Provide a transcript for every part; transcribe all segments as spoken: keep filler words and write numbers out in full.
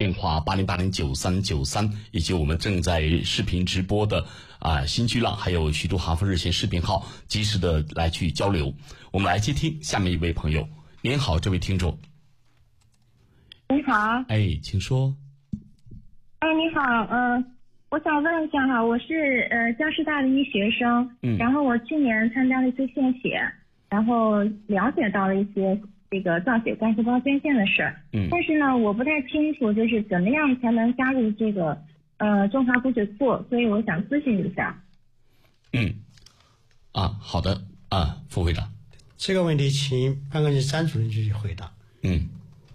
电话八零八零九三九三，以及我们正在视频直播的啊新巨浪，还有徐州航风热线视频号，及时的来去交流。我们来接听下面一位朋友。您好，这位听众。 你好。 哎，请说。 哎，你好，呃，我想问一下哈，我是呃江师大的一学生， 嗯， 然后我去年参加了一次献血，然后了解到了一些这个造血干细胞捐献的事儿， 嗯， 但是呢，我不太清楚就是怎么样才能加入这个呃中华骨髓库，所以我想咨询一下。 嗯，啊，好的啊，副会长， 这个问题请办公室张主任去回答。 嗯，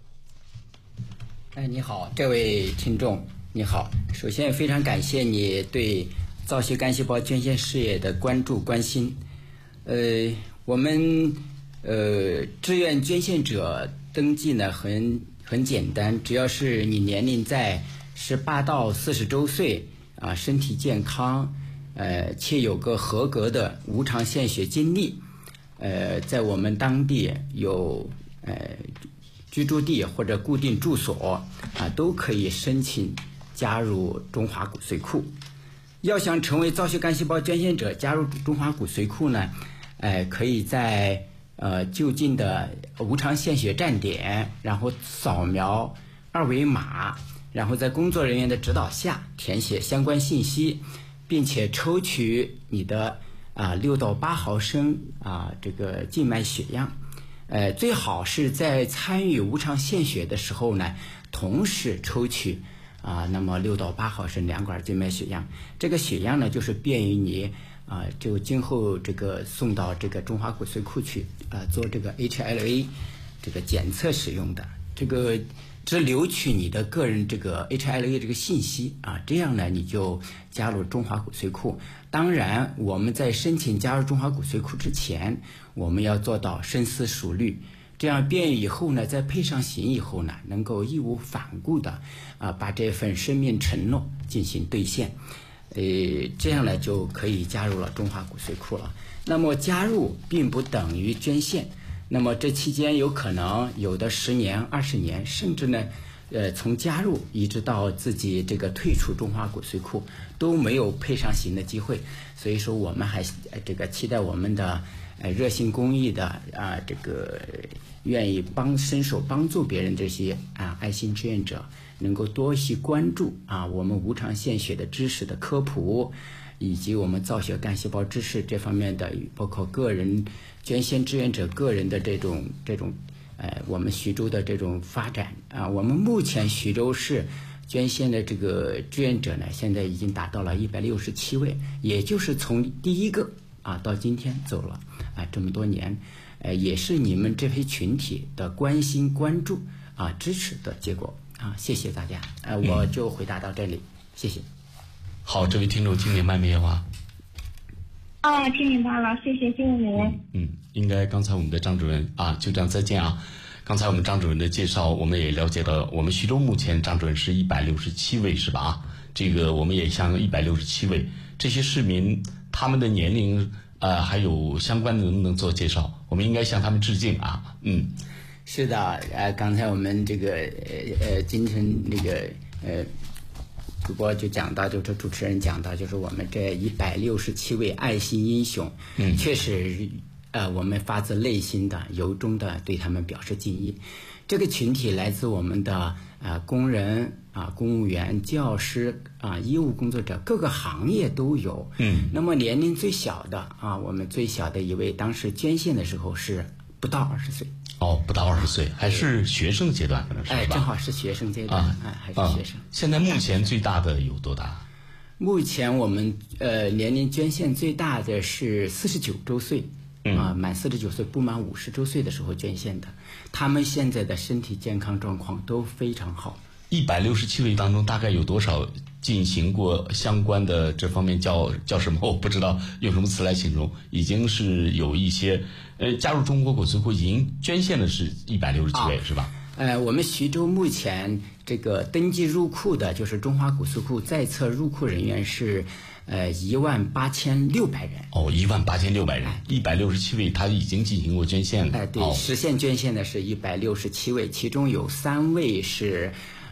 哎，你好，这位听众，你好。首先非常感谢你对造血干细胞捐献事业的关注关心。呃，我们呃志愿捐献者登记呢很很简单，只要是你年龄在十八到四十周岁啊，身体健康，呃，且有个合格的无偿献血经历，呃，在我们当地有呃居住地或者固定住所啊，都可以申请加入中华骨髓库。要想成为造血干细胞捐献者，加入中华骨髓库呢，呃，可以在呃就近的无偿献血站点，然后扫描二维码，然后在工作人员的指导下填写相关信息，并且抽取你的啊六到八毫升啊这个静脉血样。呃，最好是在参与无偿献血的时候呢，同时抽取啊，那么六到八毫升两管静脉血样。这个血样呢，就是便于你啊，就今后这个送到这个中华骨髓库去啊，做这个 H L A 这个检测使用的。这个只留取你的个人这个 H L A 这个信息啊，这样呢你就加入中华骨髓库。当然，我们在申请加入中华骨髓库之前，我们要做到深思熟虑，这样便于以后呢，在配上刑以后呢，能够义无反顾的啊把这份生命承诺进行兑现，呃，这样呢就可以加入了中华骨髓库了。那么加入并不等于捐献。那么这期间有可能有的十年、二十年，甚至呢，呃，从加入一直到自己这个退出中华骨髓库都没有配上刑的机会。所以说，我们还呃这个期待我们的呃热心公益的啊、呃、这个愿意帮伸手帮助别人这些啊爱心志愿者，能够多些关注啊我们无偿献血的知识的科普，以及我们造血干细胞知识这方面的，包括个人捐献志愿者个人的这种这种，呃，我们徐州的这种发展啊，我们目前徐州市捐献的这个志愿者呢，现在已经达到了一百六十七位，也就是从第一个啊到今天走了啊这么多年，呃，也是你们这批群体的关心关注啊支持的结果啊，谢谢大家，呃，我就回答到这里，谢谢。 好，这位听众听明白没有啊？ 哦，听明白了，谢谢，谢谢您。 嗯嗯，应该刚才我们的张主任啊，就这样再见啊。刚才我们张主任的介绍，我们也了解到，我们徐州目前张主任是一百六十七位是吧？啊，这个我们也向一百六十七位这些市民他们的年龄呃还有相关的能不能做介绍？我们应该向他们致敬啊。嗯， 是的，呃，刚才我们这个呃呃今天那个呃。主播就讲到，就是主持人讲到，就是我们这一百六十七位爱心英雄，嗯，确实，呃，我们发自内心的、由衷的对他们表示敬意。这个群体来自我们的呃工人啊、公务员、教师啊、医务工作者，各个行业都有。嗯，那么年龄最小的啊，我们最小的一位当时捐献的时候是不到二十岁。 哦，不到二十岁，还是学生阶段，可能是吧？ 哎，正好是学生阶段，啊、哎，还是学生、啊。 现在目前最大的有多大？ 目前我们呃年龄捐献最大的是四十九周岁， 嗯、 啊，满四十九岁不满五十周岁的时候捐献的，他们现在的身体健康状况都非常好。 一百六十七位当中，大概有多少进行过相关的这方面叫叫什么？我不知道用什么词来形容。已经是有一些呃加入中国骨髓库，已经捐献的是一百六十七位、啊、是吧？ 呃，我们徐州目前这个登记入库的，就是中华骨髓库在册入库人员是呃一万八千六百人。 哦，一万八千六百人，一百六十七位他已经进行过捐献了。 哎、呃，对、 哦， 实现捐献的是一百六十七位，其中有三位是。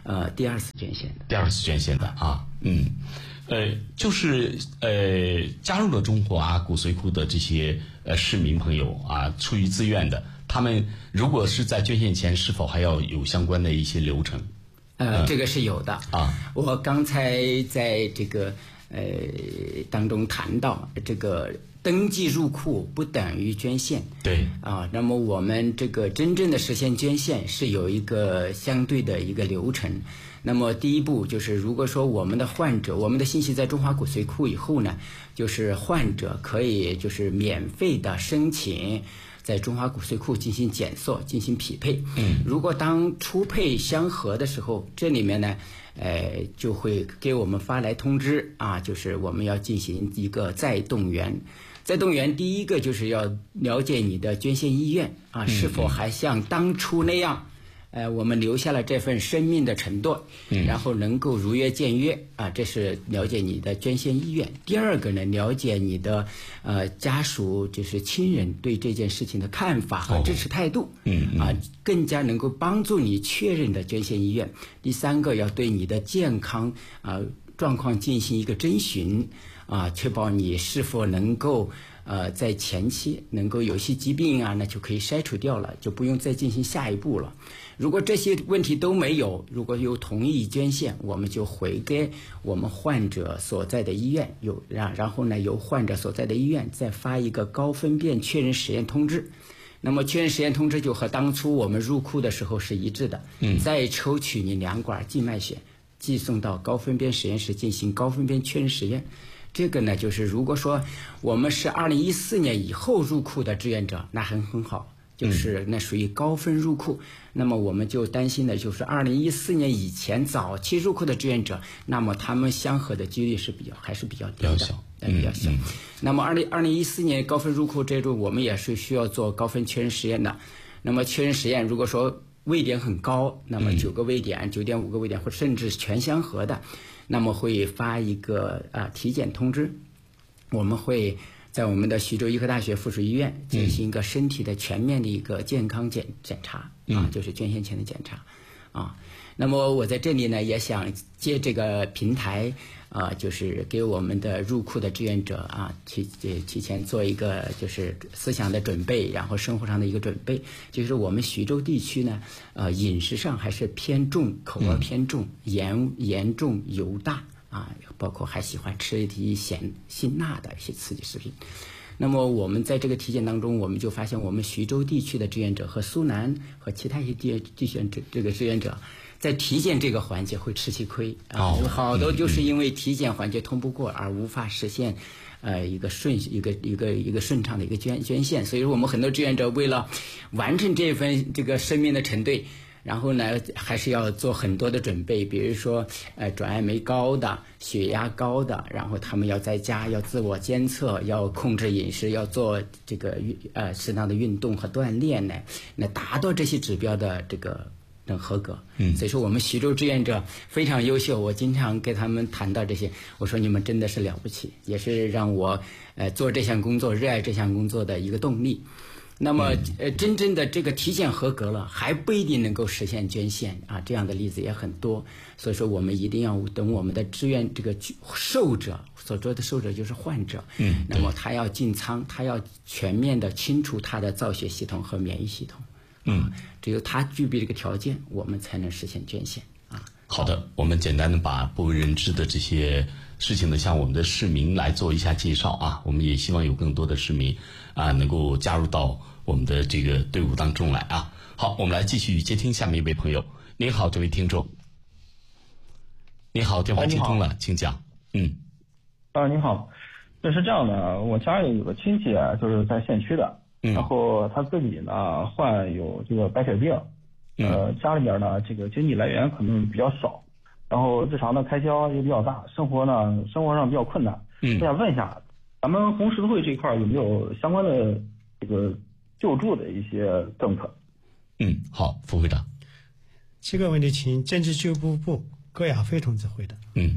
呃第二次捐献的。 第二次捐献的啊，嗯，呃，就是呃加入了中华啊骨髓库的这些呃市民朋友啊，出于自愿的，他们如果是在捐献前，是否还要有相关的一些流程？ 呃，这个是有的啊。 我刚才在这个呃当中谈到，这个登记入库不等于捐献。 对啊，那么我们这个真正的实现捐献是有一个相对的一个流程。那么第一步就是，如果说我们的患者，我们的信息在中华骨髓库以后呢，就是患者可以就是免费的申请在中华骨髓库进行检测，进行匹配。嗯，如果当初配相合的时候，这里面呢，呃，就会给我们发来通知啊，就是我们要进行一个再动员。再动员，第一个就是要了解你的捐献意愿啊，是否还像当初那样。呃，我们留下了这份生命的承诺，嗯，然后能够如约见约啊，这是了解你的捐献意愿。第二个呢，了解你的呃家属就是亲人对这件事情的看法和支持态度，嗯啊，更加能够帮助你确认的捐献意愿。第三个，要对你的健康啊状况进行一个征询啊，确保你是否能够。呃，在前期能够有些疾病啊，那就可以筛除掉了，就不用再进行下一步了。如果这些问题都没有，如果有同意捐献，我们就回给我们患者所在的医院，有然然后呢，由患者所在的医院再发一个高分辨确认实验通知。那么确认实验通知就和当初我们入库的时候是一致的。嗯，再抽取你两管静脉血，寄送到高分辨实验室进行高分辨确认实验。这个呢，就是如果说我们是二零一四年以后入库的志愿者，那很很好，就是那属于高分入库。嗯、那么我们就担心的就是二零一四年以前早期入库的志愿者，那么他们相合的几率是比较还是比较低的，比较小，嗯、比较小。嗯、那么二零二零一四年高分入库这种，我们也是需要做高分确认实验的。那么确认实验如果说位点很高，那么九个位点、九点五个位点，或者甚至全相合的。那么会发一个啊体检通知，我们会在我们的徐州医科大学附属医院进行一个身体的全面的一个健康检检查、嗯、啊，就是捐献前的检查啊。那么我在这里呢，也想借这个平台啊，就是给我们的入库的志愿者啊，提提前做一个就是思想的准备，然后生活上的一个准备。就是我们徐州地区呢，呃，饮食上还是偏重，口味偏重，盐盐重油大啊，包括还喜欢吃一些咸辛辣的一些刺激食品。那么我们在这个体检当中，我们就发现我们徐州地区的志愿者和苏南和其他一些地地选这这个志愿者。在体检这个环节会吃起亏啊，有好多就是因为体检环节通不过而无法实现，呃一个顺一个一个一个顺畅的一个捐捐献，所以说我们很多志愿者为了完成这份这个生命的承兑，然后呢还是要做很多的准备，比如说呃转氨酶高的、血压高的，然后他们要在家要自我监测，要控制饮食，要做这个呃适当的运动和锻炼呢，那达到这些指标的这个。能合格，嗯，所以说我们徐州志愿者非常优秀，我经常跟他们谈到这些，我说你们真的是了不起，也是让我呃做这项工作、热爱这项工作的一个动力。那么呃，真正的这个体检合格了，还不一定能够实现捐献啊，这样的例子也很多。所以说我们一定要等我们的志愿这个受者所说的受者就是患者，嗯，那么他要进仓，他要全面的清除他的造血系统和免疫系统。嗯，只有他具备这个条件，我们才能实现捐献啊。 好的，我们简单的把不为人知的这些事情呢，向我们的市民来做一下介绍啊。我们也希望有更多的市民啊，能够加入到我们的这个队伍当中来啊。好，我们来继续接听下面一位朋友。您好，这位听众。您好，电话接通了，哎、请讲。嗯。 啊，您好，这是这样的，我家里有个亲戚啊，就是在县区的。然后他自己呢患有这个白血病，呃，家里边呢这个经济来源可能比较少，然后日常的开销也比较大，生活呢生活上比较困难。嗯，我想问一下，咱们红十字会这一块有没有相关的这个救助的一些政策？ 嗯，好，副会长， 这个问题请政治救助部葛亚飞同志回答。 嗯，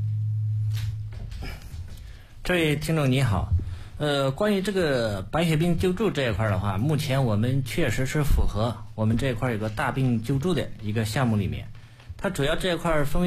这位听众你好。呃，关于这个白血病救助这一块的话，目前我们确实是符合我们这一块有个大病救助的一个项目里面。 它主要这一块分为